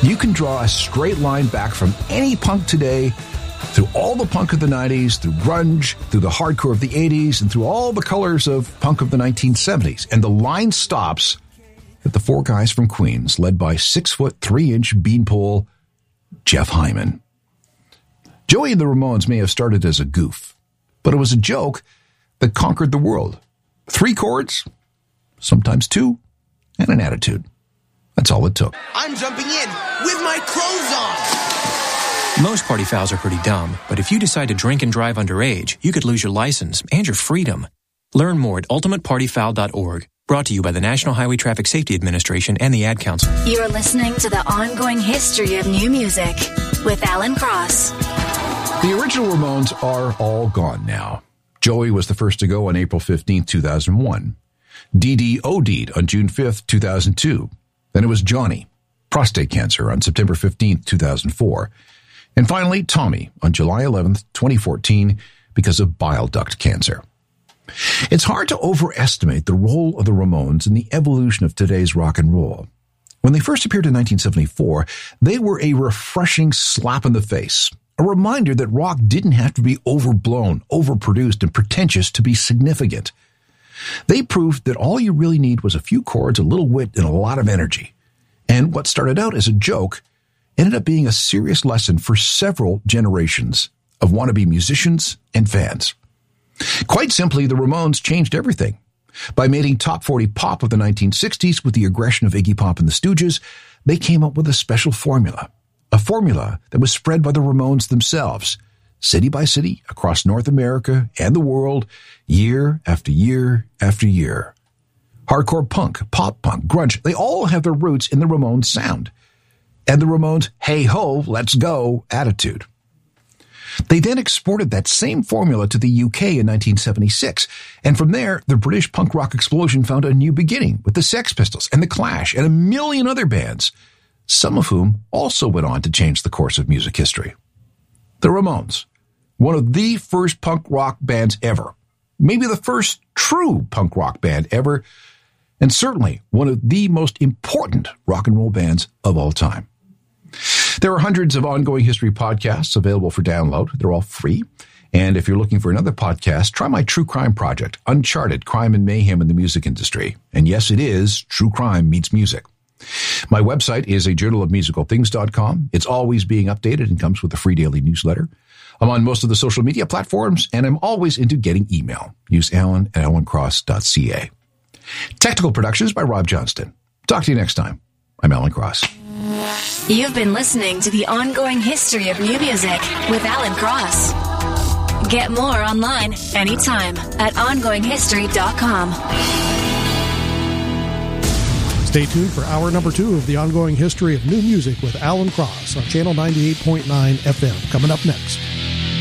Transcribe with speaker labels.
Speaker 1: You can draw a straight line back from any punk today, through all the punk of the 90s, through grunge, through the hardcore of the 80s, and through all the colors of punk of the 1970s. And the line stops at the four guys from Queens, led by 6'3" beanpole Jeff Hyman. Joey and the Ramones may have started as a goof, but it was a joke that conquered the world. 3 chords, sometimes 2, and an attitude. That's all it took.
Speaker 2: I'm jumping in with my clothes on.
Speaker 3: Most party fouls are pretty dumb, but if you decide to drink and drive underage, you could lose your license and your freedom. Learn more at ultimatepartyfoul.org. Brought to you by the National Highway Traffic Safety Administration and the Ad Council.
Speaker 4: You're listening to The Ongoing History of New Music with Alan Cross.
Speaker 1: The original Ramones are all gone now. Joey was the first to go on April 15, 2001. Dee Dee OD'd on June 5, 2002. Then it was Johnny, prostate cancer, on September 15, 2004. And finally, Tommy on July 11, 2014, because of bile duct cancer. It's hard to overestimate the role of the Ramones in the evolution of today's rock and roll. When they first appeared in 1974, they were a refreshing slap in the face, a reminder that rock didn't have to be overblown, overproduced, and pretentious to be significant. They proved that all you really need was a few chords, a little wit, and a lot of energy. And what started out as a joke ended up being a serious lesson for several generations of wannabe musicians and fans. Quite simply, the Ramones changed everything. By mating top 40 pop of the 1960s with the aggression of Iggy Pop and the Stooges, they came up with a special formula. A formula that was spread by the Ramones themselves, city by city, across North America and the world, year after year after year. Hardcore punk, pop punk, grunge, they all have their roots in the Ramones sound. And the Ramones' hey-ho, let's go attitude. They then exported that same formula to the UK in 1976, and from there, the British punk rock explosion found a new beginning with the Sex Pistols and the Clash and a million other bands, some of whom also went on to change the course of music history. The Ramones, one of the first punk rock bands ever, maybe the first true punk rock band ever, and certainly one of the most important rock and roll bands of all time. There are hundreds of Ongoing History podcasts available for download. They're all free. And if you're looking for another podcast, try my true crime project, Uncharted: Crime and Mayhem in the Music Industry. And yes, it is True Crime Meets Music. My website is a journalofmusicalthings.com. It's always being updated and comes with a free daily newsletter. I'm on most of the social media platforms, and I'm always into getting email. Use Alan at alancross.ca. Technical productions by Rob Johnston. Talk to you next time. I'm Alan Cross.
Speaker 4: You've been listening to The Ongoing History of New Music with Alan Cross. Get more online anytime at ongoinghistory.com.
Speaker 5: Stay tuned for hour number 2 of The Ongoing History of New Music with Alan Cross on Channel 98.9 FM. Coming up next.